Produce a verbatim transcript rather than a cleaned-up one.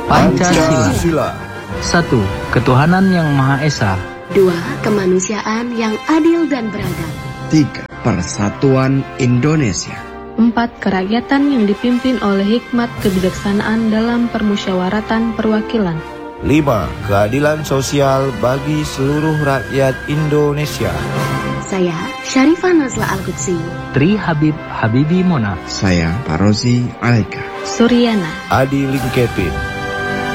Pancasila. Satu, ketuhanan yang Maha Esa. Dua, kemanusiaan yang adil dan beradab. Tiga, persatuan Indonesia. Empat, kerakyatan yang dipimpin oleh hikmat kebijaksanaan dalam permusyawaratan perwakilan. Lima, keadilan sosial bagi seluruh rakyat Indonesia. Saya, Syarifah Nazla Al-Qudsi. Tri Habib Habibi Mona. Saya, Parozi Alaika. Suryana. Adi Lingkepin.